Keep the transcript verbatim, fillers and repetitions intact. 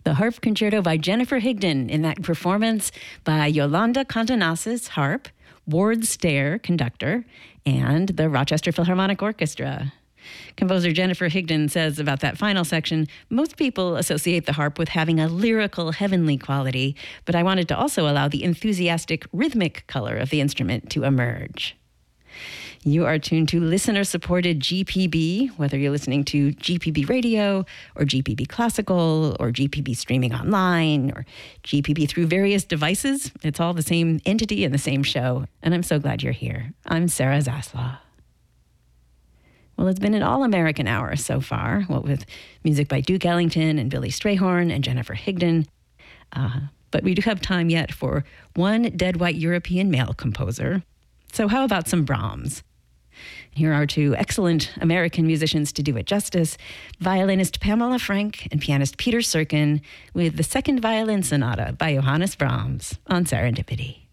the Harp Concerto by Jennifer Higdon, in that performance by Yolanda Contonasis, harp, Ward Stair, conductor, and the Rochester Philharmonic Orchestra. Composer Jennifer Higdon says about that final section, most people associate the harp with having a lyrical, heavenly quality, but I wanted to also allow the enthusiastic, rhythmic color of the instrument to emerge. You are tuned to listener-supported G P B, whether you're listening to G P B Radio or G P B Classical or G P B streaming online or G P B through various devices. It's all the same entity and the same show, and I'm so glad you're here. I'm Sarah Zaslaw. Well, it's been an all-American hour so far, what with music by Duke Ellington and Billy Strayhorn and Jennifer Higdon. Uh, but we do have time yet for one dead white European male composer. So how about some Brahms? Here are two excellent American musicians to do it justice, violinist Pamela Frank and pianist Peter Serkin with the Second Violin Sonata by Johannes Brahms on Serendipity.